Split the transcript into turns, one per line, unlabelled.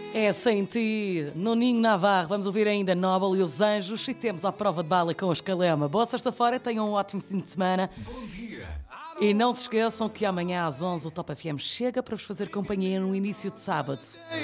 É sem ti, Nuninho Navarro. Vamos ouvir ainda Nobel e os Anjos e temos a prova de bala com a Escalema. Boa sexta-feira, tenham um ótimo fim de semana.
Bom dia.
E não se esqueçam que amanhã às 11 o Top FM chega para vos fazer companhia no início de sábado.